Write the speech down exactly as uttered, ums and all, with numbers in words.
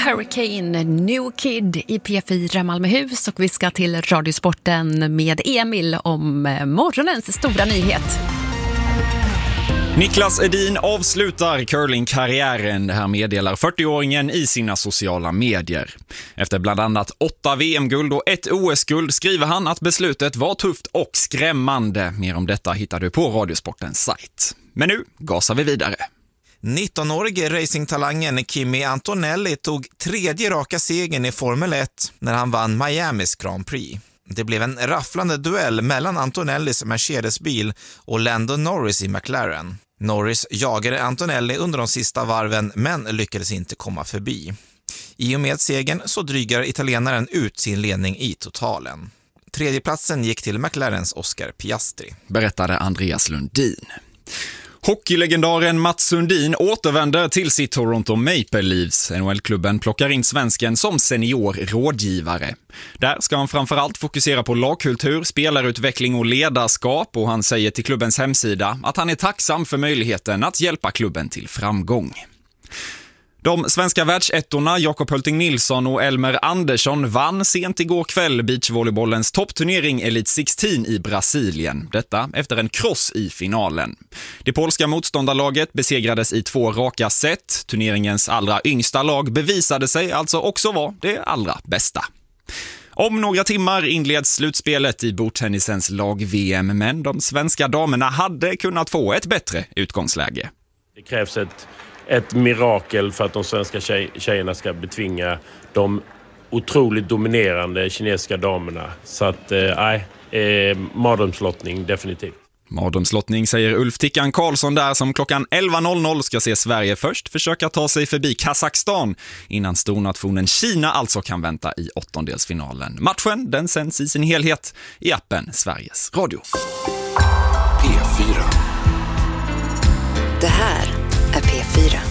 Hurricane, New Kid i P fyra Malmöhus, och vi ska till Radiosporten med Emil om morgonens stora nyhet. Niklas Edin avslutar curlingkarriären, det här meddelar fyrtioåringen i sina sociala medier. Efter bland annat åtta V M-guld och ett O S-guld skriver han att beslutet var tufft och skrämmande. Mer om detta hittar du på Radiosportens sajt. Men nu gasar vi vidare. nittonårige racingtalangen Kimi Antonelli tog tredje raka segern i Formel ett när han vann Miamis Grand Prix. Det blev en rafflande duell mellan Antonellis Mercedes-bil och Lando Norris i McLaren. Norris jagade Antonelli under de sista varven men lyckades inte komma förbi. I och med segern så drygar italienaren ut sin ledning i totalen. Tredjeplatsen gick till McLarens Oscar Piastri, berättade Andreas Lundin. Hockeylegendaren Mats Sundin återvänder till sitt Toronto Maple Leafs. N H L-klubben plockar in svensken som senior rådgivare. Där ska han framförallt fokusera på lagkultur, spelarutveckling och ledarskap, och han säger till klubbens hemsida att han är tacksam för möjligheten att hjälpa klubben till framgång. De svenska världsettorna Jakob Hulting Nilsson och Elmer Andersson vann sent igår kväll beachvolleybollens toppturnering Elite sexton i Brasilien. Detta efter en kross i finalen. Det polska motståndarlaget besegrades i två raka set. Turneringens allra yngsta lag bevisade sig alltså också vara det allra bästa. Om några timmar inleds slutspelet i bordtennisens lag-V M, men de svenska damerna hade kunnat få ett bättre utgångsläge. Det krävs ett ett mirakel för att de svenska tjej, tjejerna ska betvinga de otroligt dominerande kinesiska damerna. Så att, nej, eh, eh, mardrömslottning definitivt. Mardrömslottning säger Ulf Tickan Karlsson där, som klockan elva noll noll ska se Sverige först försöka ta sig förbi Kazakstan innan stornationen Kina alltså kan vänta i åttondelsfinalen. Matchen den sänds i sin helhet i appen Sveriges Radio. P fyra. Det här är P fyra.